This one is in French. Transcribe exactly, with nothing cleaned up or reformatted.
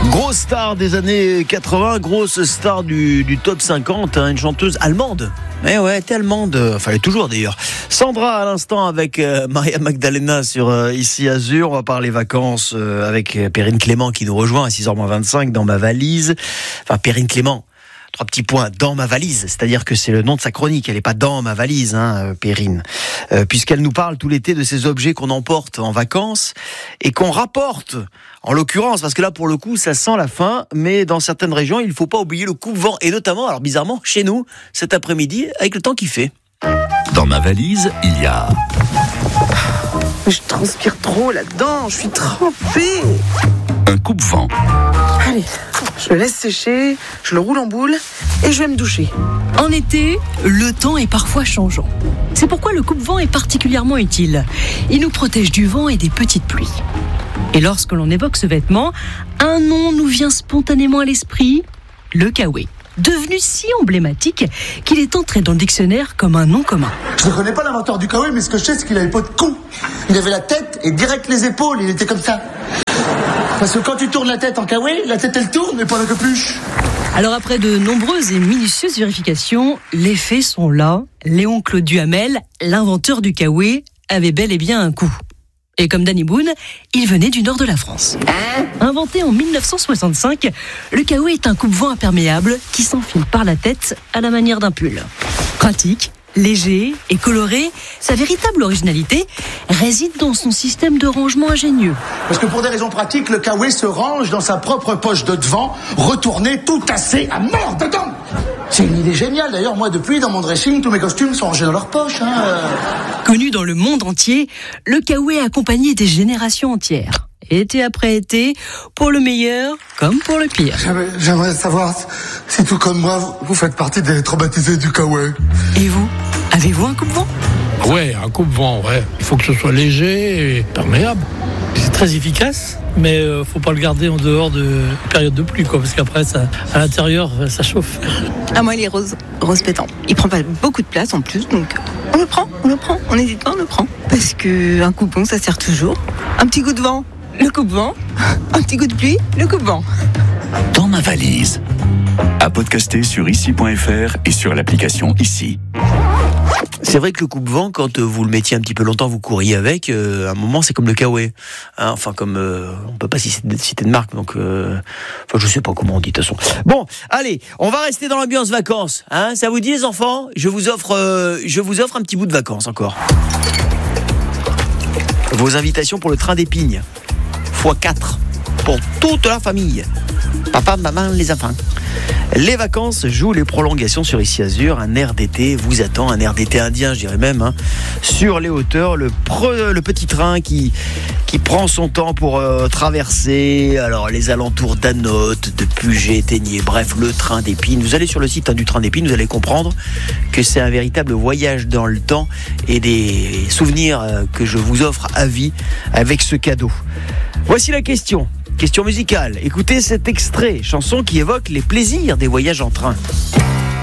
Grosse star des années quatre-vingts, grosse star du, du top cinquante, hein, une chanteuse allemande. Eh ouais, elle était allemande, enfin elle est toujours d'ailleurs. Sandra à l'instant avec euh, Maria Magdalena sur euh, Ici Azur. On va parler vacances euh, avec Perrine Clément qui nous rejoint à six heures moins vingt-cinq dans ma valise. Enfin Perrine Clément. Trois petits points, dans ma valise, c'est-à-dire que c'est le nom de sa chronique, elle n'est pas dans ma valise, hein, Perrine, euh, puisqu'elle nous parle tout l'été de ces objets qu'on emporte en vacances et qu'on rapporte, en l'occurrence, parce que là pour le coup ça sent la fin, mais dans certaines régions il ne faut pas oublier le coupe-vent, et notamment, alors bizarrement, chez nous, cet après-midi, avec le temps qu'il fait. Dans ma valise, il y a... Je transpire trop là-dedans, je suis trempée. un coupe-vent. Allez, je le laisse sécher, je le roule en boule et je vais me doucher. En été, le temps est parfois changeant. C'est pourquoi le coupe-vent est particulièrement utile. Il nous protège du vent et des petites pluies. Et lorsque l'on évoque ce vêtement, un nom nous vient spontanément à l'esprit, le kawaii. Devenu si emblématique qu'il est entré dans le dictionnaire comme un nom commun. Je ne connais pas l'inventeur du kawaii, mais ce que je sais, c'est qu'il avait pas de cou. Il avait la tête et direct les épaules, il était comme ça. Parce que quand tu tournes la tête en kawaii, la tête elle tourne, mais pas la capuche. Alors après de nombreuses et minutieuses vérifications, les faits sont là. Léon Claude Duhamel, l'inventeur du kawaii, avait bel et bien un cou. Et comme Danny Boone, il venait du nord de la France. Inventé en dix-neuf cent soixante-cinq, le kawaii est un coupe-vent imperméable qui s'enfile par la tête à la manière d'un pull. Pratique, léger et coloré, sa véritable originalité réside dans son système de rangement ingénieux. Parce que pour des raisons pratiques, le kawaii se range dans sa propre poche de devant, retourné, tout tassé à mort dedans. C'est une idée géniale. D'ailleurs, moi, depuis, dans mon dressing, tous mes costumes sont rangés dans leur poche. Hein. Connu dans le monde entier, le kawaii a accompagné des générations entières. Été après été, pour le meilleur comme pour le pire. J'aimerais, j'aimerais savoir si, tout comme moi, vous faites partie des traumatisés du kawaii. Et vous, avez-vous un coupe-vent ? Ouais, un coupe-vent, ouais. Il faut que ce soit léger et perméable. C'est très efficace, mais euh, faut pas le garder en dehors de période de pluie, quoi, parce qu'après, ça, à l'intérieur, ça chauffe. Ah, moi, il est rose, rose pétant. Il prend pas beaucoup de place en plus, donc on le prend, on le prend, on n'hésite pas, on le prend. Parce que un coupe-vent, ça sert toujours. Un petit coup de vent, le coupe-vent. Un petit coup de pluie, le coupe-vent. Dans ma valise. À podcaster sur ici point f r et sur l'application Ici. C'est vrai que le coupe-vent, quand vous le mettiez un petit peu longtemps, vous courriez avec, euh, à un moment c'est comme le kawaii. Hein, enfin comme, euh, on peut pas citer, citer de marque, donc euh, enfin je sais pas comment on dit de toute façon. Bon, allez, on va rester dans l'ambiance vacances. Hein, ça vous dit les enfants ? Je vous offre, euh, je vous offre un petit bout de vacances encore. Vos invitations pour le train d'Épingle, fois quatre, pour toute la famille. Papa, maman, les enfants. Les vacances jouent les prolongations sur Ici Azur. Un air d'été vous attend, un air d'été indien, je dirais même. Hein. Sur les hauteurs, le, pre, le petit train qui, qui prend son temps pour euh, traverser alors, les alentours d'Anote, de Puget, Ténier, bref, le train d'Épingle. Vous allez sur le site hein, du train d'Épingle, vous allez comprendre que c'est un véritable voyage dans le temps et des souvenirs euh, que je vous offre à vie avec ce cadeau. Voici la question. Question musicale. Écoutez cet extrait, chanson qui évoque les plaisirs des voyages en train.